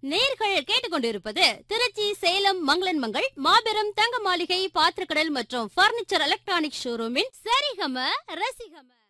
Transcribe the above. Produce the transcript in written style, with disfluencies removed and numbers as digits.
நேர்கள் கேட்டுக்கொண்டிருப்பது திருச்சி சேலம் மங்களன் மங்கள் மாபெரும் தங்க மாளிகை பாத்திரக்கடல் மற்றும் பர்னிச்சர் எலக்ட்ரானிக் ஷோரூமின் சரிகம ரசிகம.